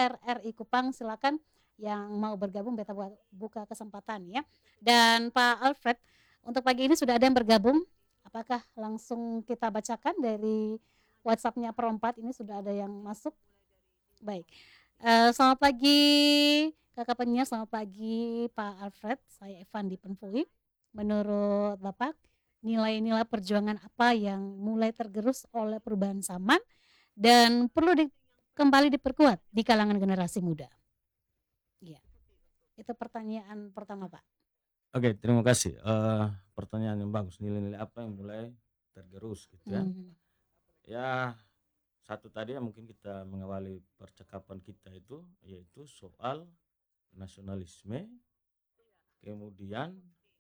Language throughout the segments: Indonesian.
RRI Kupang. Silakan yang mau bergabung beta buka kesempatan ya. Dan Pak Alfred, untuk pagi ini sudah ada yang bergabung. Apakah langsung kita bacakan dari WhatsApp-nya Perempat ini sudah ada yang masuk? Baik. Selamat pagi Kakak penyiar, selamat pagi Pak Alfred. Saya Evan di Penfui. Menurut Bapak, nilai-nilai perjuangan apa yang mulai tergerus oleh perubahan zaman dan perlu kembali diperkuat di kalangan generasi muda? Iya, itu pertanyaan pertama Pak. Oke, terima kasih. Pertanyaan yang bagus. Nilai-nilai apa yang mulai tergerus gitu ya? Ya, satu tadi yang mungkin kita mengawali percakapan kita itu yaitu soal nasionalisme. Kemudian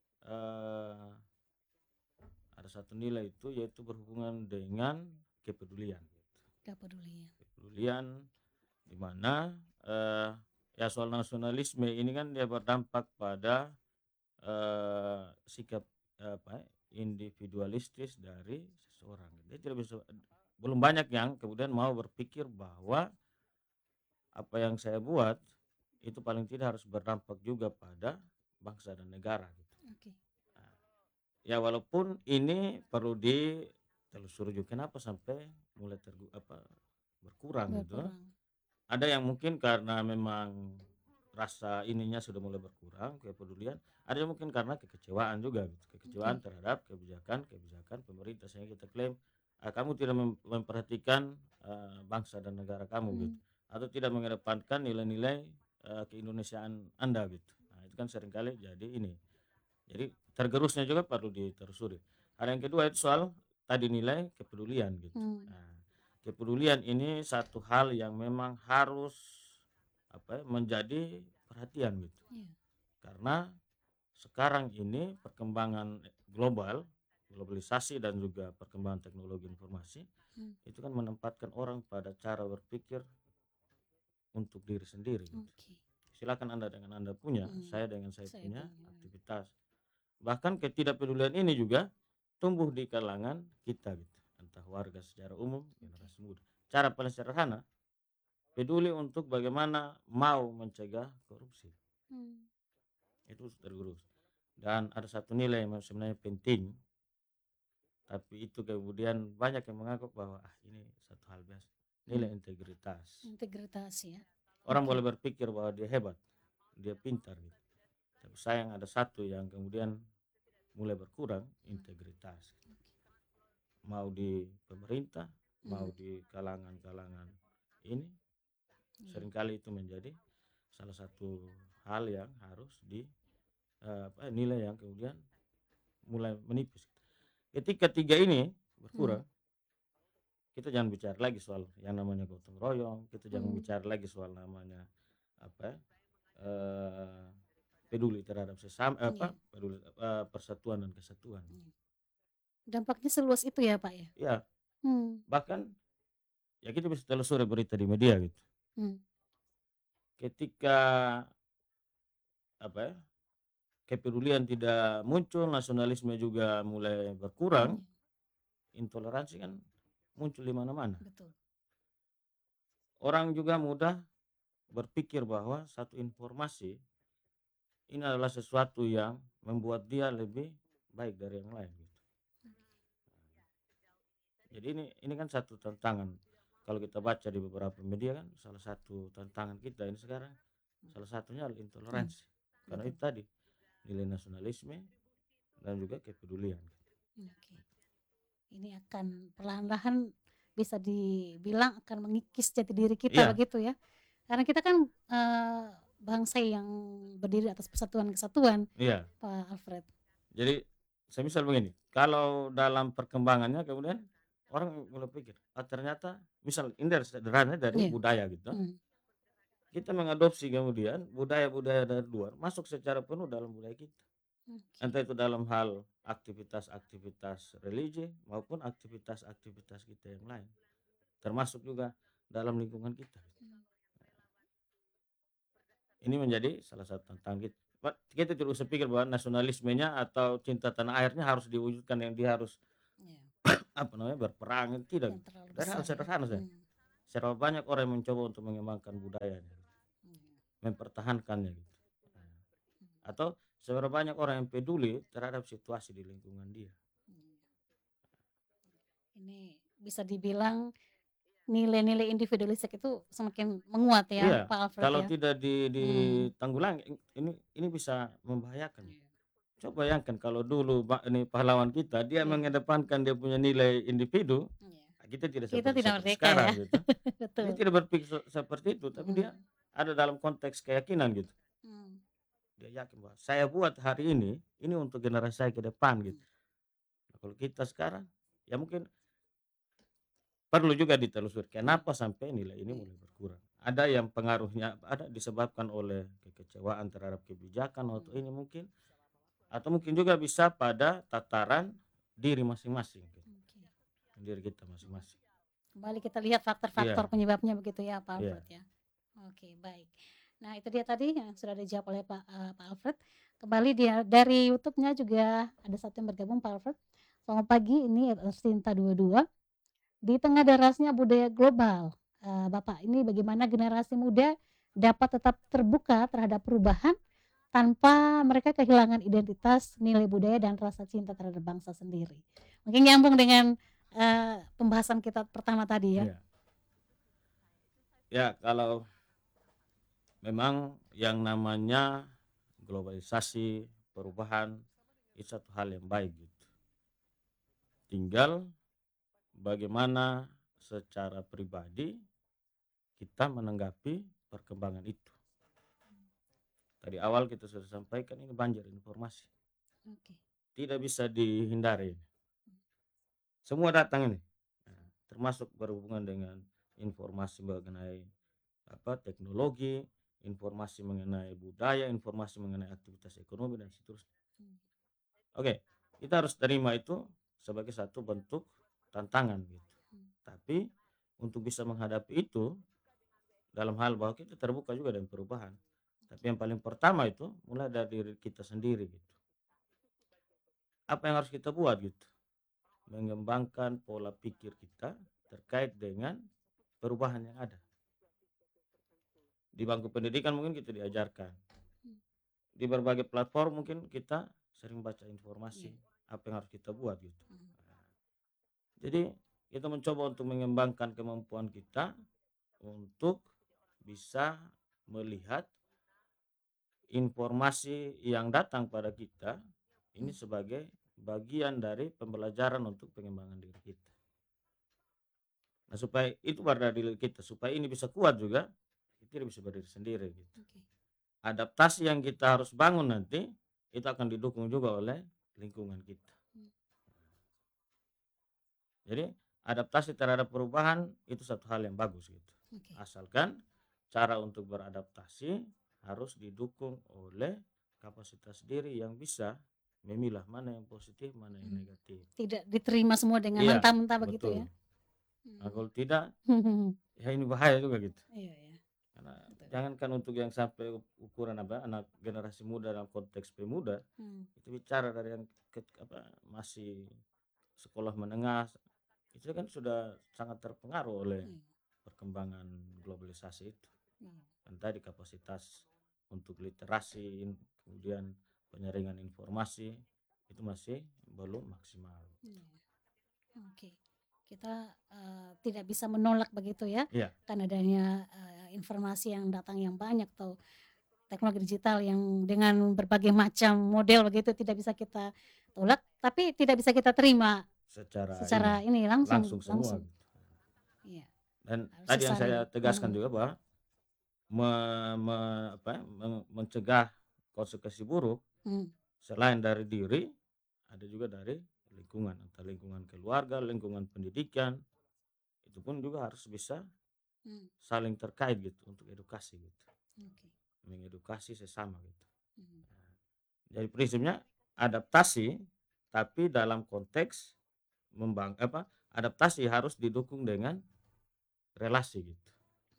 ada satu nilai itu yaitu berhubungan dengan kepedulian. Kepedulian di mana ya soal nasionalisme ini kan dia berdampak pada sikap individualistis dari seseorang. Dia tidak bisa, belum banyak yang kemudian mau berpikir bahwa apa yang saya buat itu paling tidak harus berdampak juga pada bangsa dan negara gitu. Nah, ya walaupun ini perlu ditelusuri juga kenapa sampai mulai berkurang gitu. Ada yang mungkin karena memang rasa ininya sudah mulai berkurang, kepedulian. Ada yang mungkin karena kekecewaan juga gitu. Kekecewaan terhadap kebijakan pemerintah, sehingga kita klaim kamu tidak memperhatikan bangsa dan negara kamu gitu, atau tidak mengedepankan nilai-nilai keindonesiaan Anda gitu. Nah, itu kan seringkali jadi ini. Jadi tergerusnya juga perlu ditelusuri. Ada yang kedua itu soal tadi nilai kepedulian gitu. Nah, kepedulian ini satu hal yang memang harus menjadi perhatian gitu. Karena sekarang ini perkembangan globalisasi dan juga perkembangan teknologi informasi itu kan menempatkan orang pada cara berpikir untuk diri sendiri gitu. Silakan Anda dengan Anda punya, saya dengan saya punya aktivitas. Bahkan ketidakpedulian ini juga tumbuh di kalangan kita gitu, entah warga secara umum, generasi muda. Cara paling sederhana, peduli untuk bagaimana mau mencegah korupsi. Itu tergerus. Dan ada satu nilai yang sebenarnya penting, tapi itu kemudian banyak yang menganggap bahwa ini satu hal biasa. Nilai integritas. Ya. Orang boleh berpikir bahwa dia hebat, dia pintar gitu. Tapi sayang ada satu yang kemudian mulai berkurang, integritas. Mau di pemerintah, mau di kalangan-kalangan ini, seringkali itu menjadi salah satu hal yang harus nilai yang kemudian mulai menipis. Ketika tiga ini berkurang, kita jangan bicara lagi soal yang namanya gotong royong, kita jangan bicara lagi soal namanya peduli terhadap sesama, peduli persatuan dan kesatuan. Dampaknya seluas itu ya Pak ya? Ya, bahkan ya kita bisa telusuri berita di media gitu. Ketika kepedulian tidak muncul, nasionalisme juga mulai berkurang, intoleransi kan muncul di mana-mana. Orang juga mudah berpikir bahwa satu informasi ini adalah sesuatu yang membuat dia lebih baik dari yang lain gitu. Jadi ini kan satu tantangan. Kalau kita baca di beberapa media kan salah satu tantangan kita ini sekarang salah satunya adalah intoleransi. Karena itu tadi nilai nasionalisme dan juga kepedulian. Ini akan perlahan-lahan bisa dibilang akan mengikis jati diri kita begitu ya. Karena kita kan bangsa yang berdiri atas persatuan kesatuan, Pak Alfred. Jadi saya misal begini, kalau dalam perkembangannya kemudian orang mulai pikir, ternyata misal ini dari sederhana dari budaya gitu. Kita mengadopsi kemudian budaya-budaya dari luar masuk secara penuh dalam budaya kita. Entah itu dalam hal aktivitas-aktivitas religi maupun aktivitas-aktivitas kita yang lain. Termasuk juga dalam lingkungan kita. Ini menjadi salah satu tantangan kita. Kita tidak usah pikir bahwa nasionalismenya atau cinta tanah airnya harus diwujudkan yang dia harus berperang, tidak. Dan hal sederhana saja. serba banyak orang yang mencoba untuk mengembangkan budayanya, mempertahankannya gitu. Atau seberapa banyak orang yang peduli terhadap situasi di lingkungan dia. Ini bisa dibilang nilai-nilai individualistik itu semakin menguat ya, Iya, Pak Alfred kalau ya? tidak Hmm. ditanggulangi ini bisa membahayakan. Coba bayangkan kalau dulu ini pahlawan kita dia Iya. mengedepankan dia punya nilai individu, Iya. kita tidak Kita seperti tidak seperti merdeka ya, sekarang gitu. Dia betul. tidak berpikir seperti itu, tapi dia Hmm. ada dalam konteks keyakinan gitu. Hmm. Dia yakin bahwa saya buat hari ini untuk generasi saya ke depan gitu. Nah, kalau kita sekarang ya mungkin perlu juga ditelusuri kenapa sampai nilai ini mulai berkurang. Ada yang pengaruhnya ada disebabkan oleh kekecewaan terhadap kebijakan atau ini mungkin, atau mungkin juga bisa pada tataran diri masing-masing gitu. Oke. Diri kita masing-masing. Kembali kita lihat faktor-faktor Iya, penyebabnya begitu ya, Pak iya. Alfred ya. Oke, baik. Nah, itu dia tadi yang sudah dijawab oleh Pak Alfred. Kembali dia dari YouTube-nya juga ada satu yang bergabung, Pak Alfred. Selamat pagi, ini Sinta 22. Di tengah derasnya budaya global, Bapak, ini bagaimana generasi muda dapat tetap terbuka terhadap perubahan tanpa mereka kehilangan identitas, nilai budaya, dan rasa cinta terhadap bangsa sendiri. Mungkin nyambung dengan pembahasan kita pertama tadi ya. Iya. Ya, kalau memang yang namanya globalisasi, perubahan itu satu hal yang baik gitu. Tinggal bagaimana secara pribadi kita menanggapi perkembangan itu. Tadi awal kita sudah sampaikan ini banjir informasi. Oke. Tidak bisa dihindari. Semua datang ini. Nah, termasuk berhubungan dengan informasi mengenai teknologi, informasi mengenai budaya, informasi mengenai aktivitas ekonomi dan seterusnya. Oke, kita harus terima itu sebagai satu bentuk tantangan gitu. Tapi untuk bisa menghadapi itu dalam hal bahwa kita terbuka juga dengan perubahan. Tapi yang paling pertama itu mulai dari diri kita sendiri gitu. Apa yang harus kita buat gitu? Mengembangkan pola pikir kita terkait dengan perubahan yang ada. Di bangku pendidikan mungkin kita diajarkan. Di berbagai platform mungkin kita sering baca informasi apa yang harus kita buat gitu. Jadi kita mencoba untuk mengembangkan kemampuan kita untuk bisa melihat informasi yang datang pada kita ini sebagai bagian dari pembelajaran untuk pengembangan diri kita. Nah, supaya itu pada diri kita, supaya ini bisa kuat juga, kita bisa berdiri sendiri gitu. Adaptasi yang kita harus bangun nanti itu akan didukung juga oleh lingkungan kita. Jadi adaptasi terhadap perubahan itu satu hal yang bagus gitu. Asalkan cara untuk beradaptasi harus didukung oleh kapasitas diri yang bisa memilah mana yang positif, mana yang negatif. Tidak diterima semua dengan Iya, mentah-mentah begitu betul. ya. Nah, kalau tidak, ya ini bahaya juga gitu. Iya, ya. Karena jangankan untuk yang sampai ukuran anak generasi muda dalam konteks pemuda, itu bicara dari yang masih sekolah menengah, itu kan sudah sangat terpengaruh oleh perkembangan globalisasi itu. Kan tadi kapasitas untuk literasi, kemudian penyaringan informasi itu masih belum maksimal. Oke, kita tidak bisa menolak begitu ya, kan adanya informasi yang datang yang banyak atau teknologi digital yang dengan berbagai macam model begitu tidak bisa kita tolak, tapi tidak bisa kita terima secara ini langsung. Semua. Iya. Dan Harus tadi yang disaring. saya tegaskan juga bahwa mencegah konsekuensi buruk selain dari diri ada juga dari lingkungan, entah lingkungan keluarga, lingkungan pendidikan, itu pun juga harus bisa saling terkait gitu untuk edukasi gitu. Mengedukasi sesama gitu. Jadi prinsipnya adaptasi tapi dalam konteks adaptasi harus didukung dengan relasi gitu.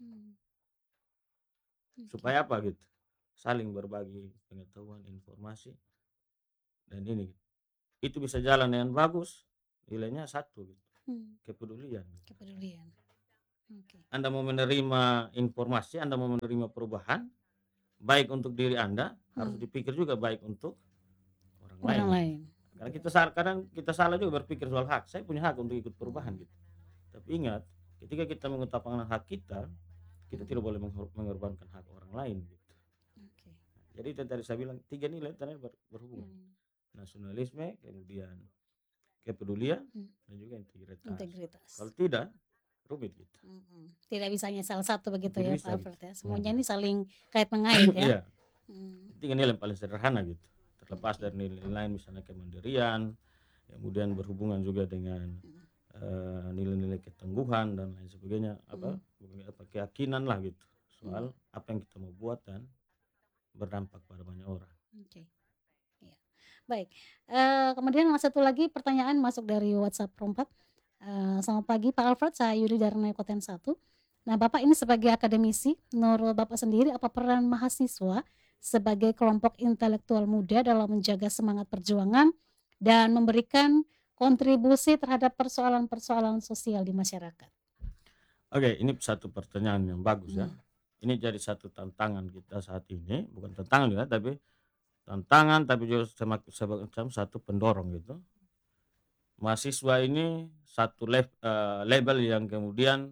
Supaya apa gitu? Saling berbagi pengetahuan, informasi, dan ini gitu. Itu bisa jalan dengan bagus, nilainya 1 gitu. Kepedulian. Oke. Anda mau menerima informasi, Anda mau menerima perubahan, baik untuk diri Anda, harus Hmm. dipikir juga baik untuk orang lain Orang gitu. lain. Karena kita kadang kita salah juga berpikir soal hak. Saya punya hak untuk ikut perubahan Hmm. gitu. Tapi ingat, ketika kita mengutamakan hak kita, kita tidak boleh mengorbankan hak orang lain gitu. Oke. Jadi itu tadi saya bilang 3 nilai ternyata berhubungan. Hmm. Nasionalisme, kemudian kepedulian, Hmm. dan juga integritas. Integritas. Kalau tidak, rumit gitu. Tidak bisa hanya salah satu begitu Tidak ya bisa Pak gitu. Alfred ya. Semuanya ini saling kait mengait ya. Iya, Hmm. 3 nilai yang paling sederhana gitu. Terlepas Oke. dari nilai lain misalnya kemandirian, kemudian berhubungan juga dengan nilai-nilai ketangguhan dan lain sebagainya, apa keyakinan lah gitu soal apa yang kita mau buat dan berdampak pada banyak orang. Oke. Iya. Baik. Kemudian satu lagi pertanyaan masuk dari WhatsApp Rompat. Selamat pagi Pak Alfred, saya Yuri dari Nekoten 1. Nah, Bapak ini sebagai akademisi, menurut Bapak sendiri apa peran mahasiswa sebagai kelompok intelektual muda dalam menjaga semangat perjuangan dan memberikan kontribusi terhadap persoalan-persoalan sosial di masyarakat? Oke, ini satu pertanyaan yang bagus ya. Ini jadi satu tantangan kita saat ini, bukan tantangan ya, tapi tantangan tapi juga semacam satu pendorong gitu. Mahasiswa ini satu label yang kemudian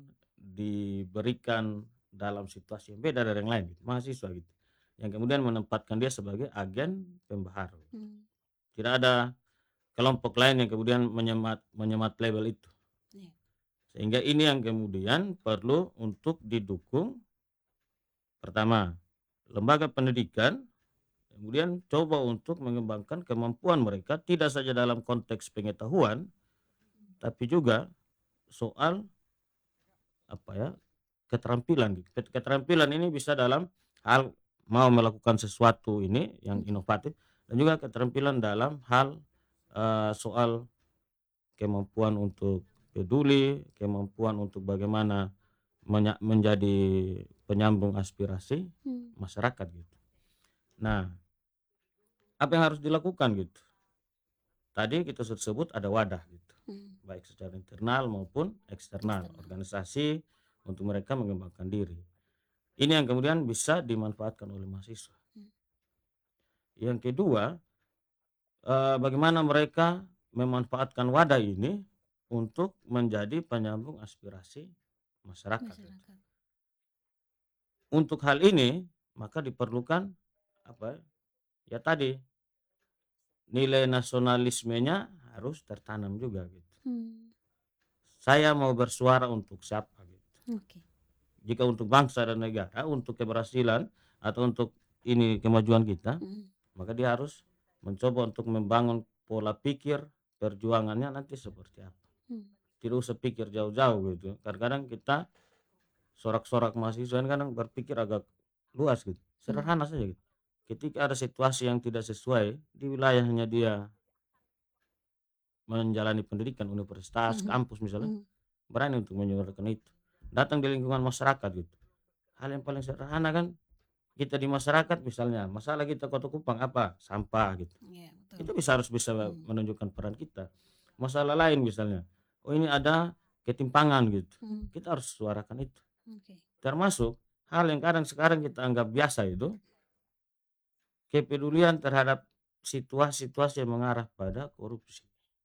diberikan dalam situasi yang beda dari yang lain gitu, mahasiswa gitu. Yang kemudian menempatkan dia sebagai agen pembaharu. Tidak ada kelompok lain yang kemudian menyemat label itu. Iya. Sehingga ini yang kemudian perlu untuk didukung. Pertama, lembaga pendidikan kemudian coba untuk mengembangkan kemampuan mereka tidak saja dalam konteks pengetahuan tapi juga soal apa ya, keterampilan. Keterampilan ini bisa dalam hal mau melakukan sesuatu ini yang inovatif dan juga keterampilan dalam hal soal kemampuan untuk peduli, kemampuan untuk bagaimana menjadi penyambung aspirasi masyarakat gitu. Nah, apa yang harus dilakukan gitu? Tadi kita sudah sebut ada wadah gitu, baik secara internal maupun eksternal, organisasi untuk mereka mengembangkan diri. Ini yang kemudian bisa dimanfaatkan oleh mahasiswa. Yang kedua, bagaimana mereka memanfaatkan wadah ini untuk menjadi penyambung aspirasi masyarakat. Untuk hal ini maka diperlukan apa ya tadi nilai nasionalismenya harus tertanam juga gitu. Saya mau bersuara untuk siapa gitu. Jika untuk bangsa dan negara, untuk keberhasilan atau untuk ini kemajuan kita, maka dia harus mencoba untuk membangun pola pikir perjuangannya nanti seperti apa. Tidak usah pikir jauh-jauh gitu. Kadang-kadang kita sorak-sorak mahasiswa ini kadang berpikir agak luas gitu. Sederhana saja gitu. Ketika ada situasi yang tidak sesuai di wilayahnya dia menjalani pendidikan universitas, kampus misalnya, berani untuk menyuarakan itu. Datang di lingkungan masyarakat gitu. Hal yang paling sederhana kan kita di masyarakat misalnya, masalah kita Kota Kupang apa? Sampah gitu. Itu harus bisa menunjukkan peran kita. Masalah lain misalnya, oh ini ada ketimpangan gitu. Kita harus suarakan itu. Termasuk hal yang kadang sekarang kita anggap biasa itu, kepedulian terhadap situasi-situasi yang mengarah pada korupsi.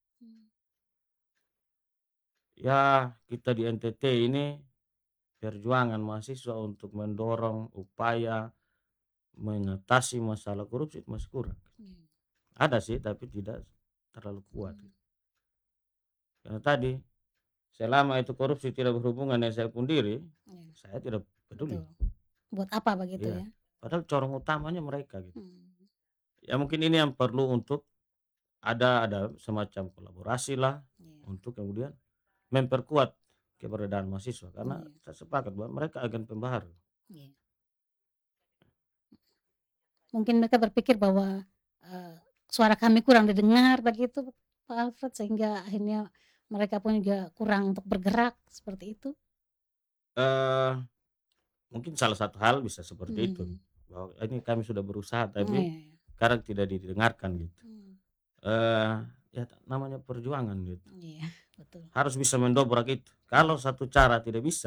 Ya, kita di NTT ini perjuangan mahasiswa untuk mendorong upaya mengatasi masalah korupsi masih kurang. Ada sih tapi tidak terlalu kuat. Karena tadi selama itu korupsi tidak berhubungan dengan saya pun diri, saya tidak peduli. Buat apa begitu ya? Padahal corong utamanya mereka gitu. Ya mungkin ini yang perlu untuk ada semacam kolaborasi lah untuk kemudian memperkuat keberadaan mahasiswa karena saya sepakat bahwa mereka agen pembaharu. Mungkin mereka berpikir bahwa suara kami kurang didengar begitu Pak Alfred sehingga akhirnya mereka pun juga kurang untuk bergerak seperti itu. Mungkin salah satu hal bisa seperti itu bahwa ini kami sudah berusaha tapi kadang tidak didengarkan gitu. Ya namanya perjuangan gitu. Iya, betul. Harus bisa mendobrak itu. Kalau satu cara tidak bisa, kita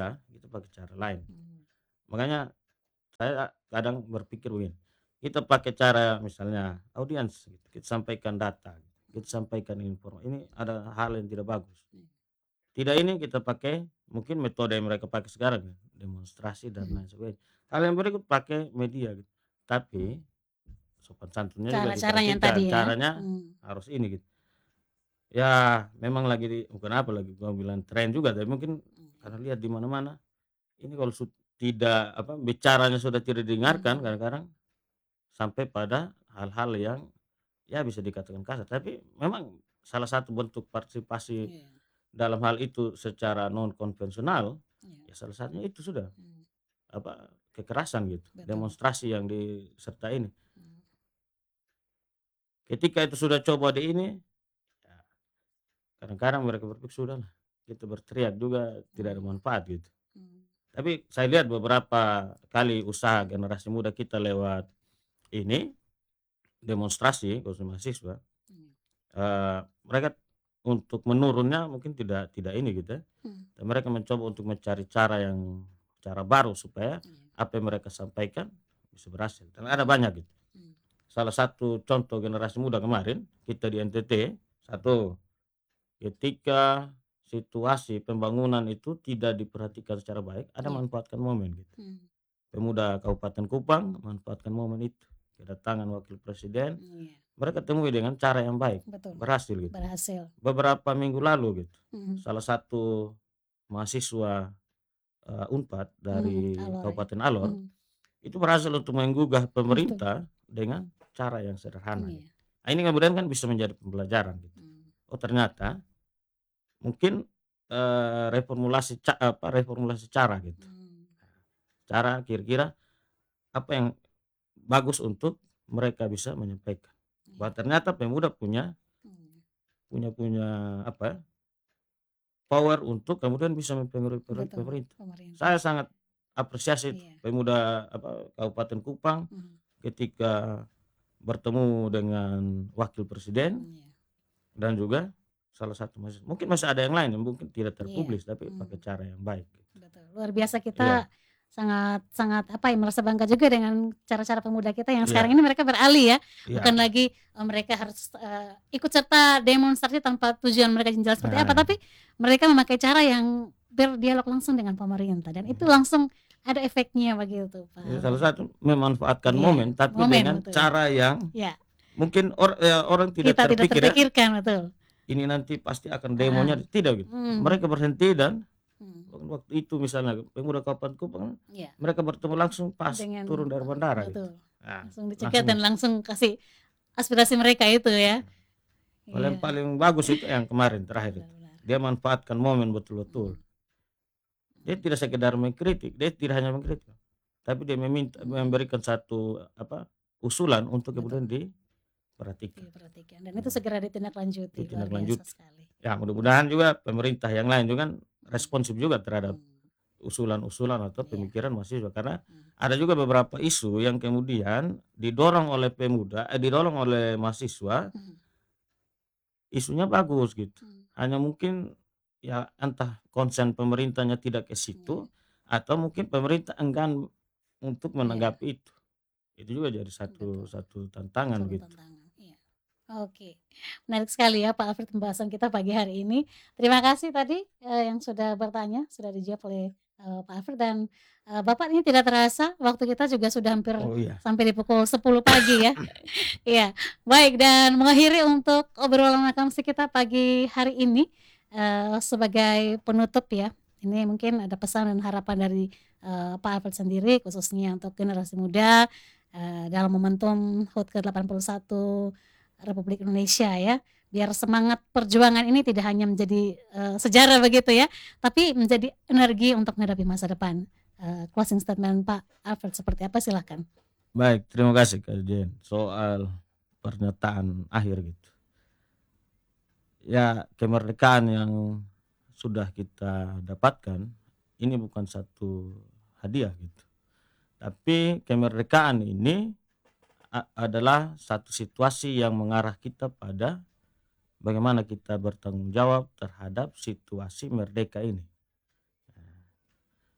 kita pakai cara lain. Mhm. Makanya saya kadang berpikir begini, kita pakai cara misalnya audiens gitu, kita sampaikan data, kita sampaikan ini ada hal yang tidak bagus. Mhm. Tidak ini kita pakai mungkin metode yang mereka pakai sekarang ya, demonstrasi dan Mhm. lain sebagainya. Hal yang berikut pakai media gitu. Mhm. Tapi sopan santunnya juga Cara-caranya yang tadi diperhatikan, ya? caranya harus ini gitu. Ya memang lagi bukan apa lagi gua bilang tren juga, tapi mungkin karena lihat di mana-mana, ini kalau tidak apa, bicaranya sudah tidak didengarkan Mhm. kadang-kadang sampai pada hal-hal yang ya bisa dikatakan kasar, tapi memang salah satu bentuk partisipasi Iya. dalam hal itu secara non konvensional, Iya. ya salah satunya itu sudah, Mhm. apa, kekerasan gitu, Betul. demonstrasi yang disertai ini. Mhm. Ketika itu sudah coba di ini, ya kadang-kadang mereka berpikir, "Sudahlah, kita berteriak juga tidak ada Mhm. manfaat," gitu. Mhm. Tapi saya lihat beberapa kali usaha generasi muda kita lewat ini, demonstrasi khususnya mahasiswa, Mhm. mereka untuk menurunnya mungkin tidak ini gitu ya, Mhm. dan mereka mencoba untuk mencari cara baru supaya Iya. apa yang mereka sampaikan bisa berhasil, dan ada Mhm. banyak gitu. Mhm. Salah satu contoh generasi muda kemarin, kita di NTT, satu, ketika situasi pembangunan itu tidak diperhatikan secara baik, ada Iya. manfaatkan momen gitu. Mhm. Pemuda Kabupaten Kupang memanfaatkan momen itu, kedatangan wakil presiden, Iya. mereka temui dengan cara yang baik, Betul. berhasil gitu. Berhasil. Beberapa minggu lalu gitu, Mhm. salah satu mahasiswa, Unpad Mhm. dari Alor ya. Kabupaten Alor, Mhm. itu berhasil untuk menggugah Betul. pemerintah dengan cara yang sederhana Iya. gitu. Nah ini kemudian kan bisa menjadi pembelajaran gitu. Mhm. Oh ternyata mungkin, reformulasi cara gitu. Mhm. Cara kira-kira apa yang bagus untuk mereka bisa menyampaikan. Iya. Bahwa ternyata pemuda punya Mhm. punya punya apa ya, power untuk kemudian bisa mempengaruhi Betul. pemerintah. Pemerintah. Saya sangat apresiasi itu, Iya. pemuda apa, Kabupaten Kupang Mhm. ketika bertemu dengan wakil presiden Iya. dan juga salah satu mungkin masih ada yang lain yang mungkin tidak Iya. terpublis tapi pakai Mhm. cara yang baik gitu. Betul. Luar biasa Iya, kita sangat sangat apa ya, merasa bangga juga dengan cara-cara pemuda kita yang sekarang iya, ini mereka beralih ya, iya. bukan lagi, mereka harus, ikut serta demonstrasi tanpa tujuan mereka yang jelas seperti apa, Nah, tapi mereka memakai cara yang berdialog langsung dengan pemerintah dan itu mhm. langsung ada efeknya begitu, Pak Ya salah Alfred. satu memanfaatkan Iya, momen tapi momen dengan betul. cara yang Ya, mungkin orang tidak kita tidak terpikir ya, terpikirkan, betul. ini nanti pasti akan Heeh. demonya tidak gitu. Mhm. Mereka berhenti dan Mhm. waktu itu misalnya pemuda Kabupaten Kupang, Iya, mereka bertemu langsung pas turun dengan dari bandara gitu. betul, Nah, langsung dicegat langsung dan langsung kasih aspirasi mereka itu ya. kalau yang Iya, paling bagus itu yang kemarin terakhir itu. benar-benar. Dia manfaatkan momen betul-betul. Mhm. Dia Mhm. tidak sekedar mengkritik, dia tidak hanya mengkritik, tapi dia Mhm. memberikan satu apa, usulan untuk Betul, kemudian diperhatikan, diperhatikan dan itu segera ditindaklanjuti, luar biasa ditindaklanjuti. sekali. Ya mudah-mudahan juga pemerintah yang lain juga kan Mhm. responsif juga terhadap Mhm. usulan-usulan atau Iya. pemikiran mahasiswa, karena Mhm. ada juga beberapa isu yang kemudian didorong oleh didorong oleh mahasiswa, Mhm. isunya bagus gitu. Mhm. Hanya mungkin ya entah konsen pemerintahnya tidak ke Iya. situ atau mungkin pemerintah enggan untuk Iya, menanggapi itu. Itu juga jadi satu betul. satu tantangan Suatu gitu. tantangan, iya. Oke, menarik sekali ya Pak Alfred pembahasan kita pagi hari ini. Terima kasih tadi, yang sudah bertanya, sudah dijawab oleh, Pak Alfred dan, Bapak ini tidak terasa waktu kita juga sudah hampir Oh iya, sampai di pukul 10 pagi ya. Iya, baik dan mengakhiri untuk obrolan makan siang kita pagi hari ini, sebagai penutup ya, ini mungkin ada pesan dan harapan dari, Pak Alfred sendiri khususnya untuk generasi muda, dalam momentum HUT ke-81 Republik Indonesia ya, biar semangat perjuangan ini tidak hanya menjadi, sejarah begitu ya, tapi menjadi energi untuk menghadapi masa depan. Closing statement Pak Alfred seperti apa silahkan. baik, terima kasih Kak Jen. Soal pernyataan akhir gitu. Ya kemerdekaan yang sudah kita dapatkan ini bukan satu hadiah gitu. Tapi kemerdekaan ini adalah satu situasi yang mengarah kita pada bagaimana kita bertanggung jawab terhadap situasi merdeka ini.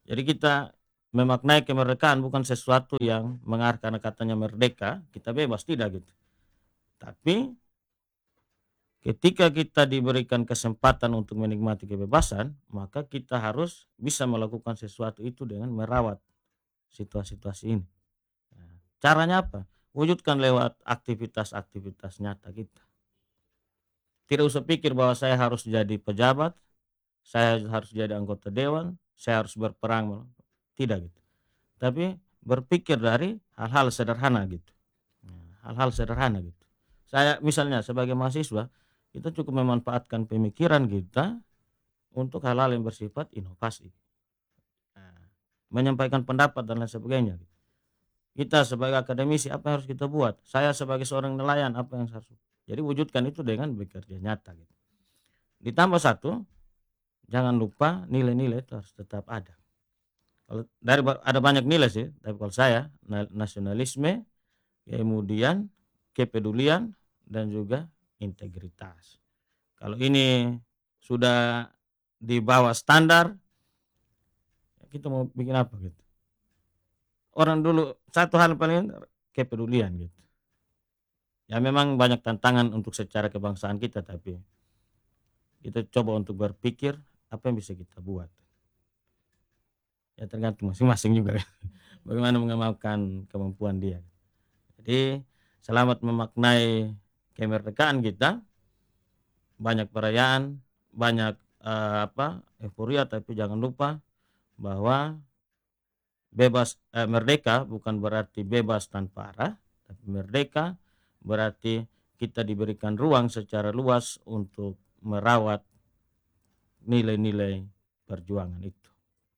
Jadi kita memaknai kemerdekaan bukan sesuatu yang mengarah karena katanya merdeka, kita bebas, tidak gitu. Tapi ketika kita diberikan kesempatan untuk menikmati kebebasan, maka kita harus bisa melakukan sesuatu itu dengan merawat situasi-situasi ini. Nah, caranya apa? Wujudkan lewat aktivitas-aktivitas nyata kita. Tidak usah pikir bahwa saya harus jadi pejabat, saya harus jadi anggota dewan, saya harus berperang, tidak gitu. Tapi berpikir dari hal-hal sederhana gitu. Hal-hal sederhana gitu. Saya misalnya sebagai mahasiswa, kita cukup memanfaatkan pemikiran kita untuk hal-hal yang bersifat inovasi. Nah, menyampaikan pendapat dan lain sebagainya. Kita sebagai akademisi apa yang harus kita buat? Saya sebagai seorang nelayan apa yang harus? Jadi wujudkan itu dengan bekerja nyata gitu. Ditambah satu, jangan lupa nilai-nilai itu harus tetap ada. Kalau dari ada banyak nilai sih, tapi kalau saya nasionalisme, kemudian kepedulian dan juga integritas. Kalau ini sudah di bawah standar, kita mau bikin apa gitu. Orang dulu satu hal paling kepedulian gitu. Ya memang banyak tantangan untuk secara kebangsaan kita, tapi kita coba untuk berpikir apa yang bisa kita buat. Ya tergantung masing-masing juga bagaimana mengamalkan kemampuan dia. Jadi selamat memaknai kemerdekaan kita, banyak perayaan, banyak euforia, tapi jangan lupa bahwa merdeka bukan berarti bebas tanpa arah, tapi merdeka berarti kita diberikan ruang secara luas untuk merawat nilai-nilai perjuangan itu.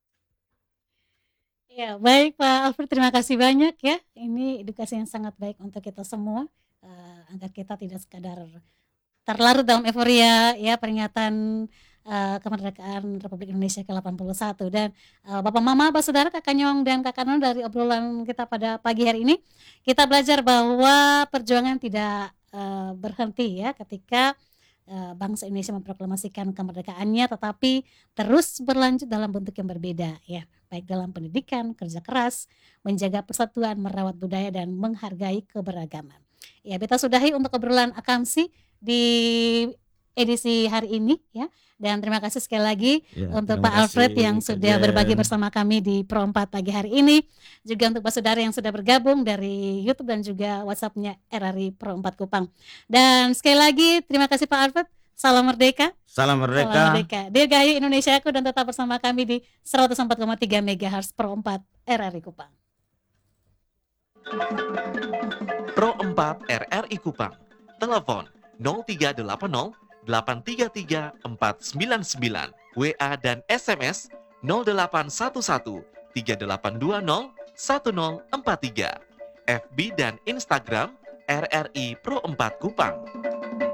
Ya, baik Pak Alfred, terima kasih banyak ya. Ini edukasi yang sangat baik untuk kita semua, agar kita tidak sekadar terlarut dalam euforia ya peringatan kemerdekaan Republik Indonesia ke-81 dan Bapak Mama, Bapak Saudara, Kakak Nyong dan Kakak Non, dari obrolan kita pada pagi hari ini kita belajar bahwa perjuangan tidak berhenti ya ketika bangsa Indonesia memproklamasikan kemerdekaannya, tetapi terus berlanjut dalam bentuk yang berbeda ya, baik dalam pendidikan, kerja keras, menjaga persatuan, merawat budaya dan menghargai keberagaman. Ya, kita sudahi untuk obrolan akamsi di edisi hari ini ya. Dan terima kasih sekali lagi Ya, untuk terima Pak Alfred kasih yang Kak sudah berbagi Jen. bersama kami di Pro 4 pagi hari ini. Juga untuk Pak Saudara yang sudah bergabung dari YouTube dan juga WhatsApp-nya RRI Pro 4 Kupang. Dan sekali lagi terima kasih Pak Alfred. Salam merdeka. Salam Salam merdeka. merdeka. Dirgahayu Indonesiaku dan tetap bersama kami di 104,3 MHz Pro 4 RRI Kupang. Pro 4 RRI Kupang. Telepon 0380 833 499. WA dan SMS 0811 3820 1043. FB dan Instagram RRI Pro 4 Kupang.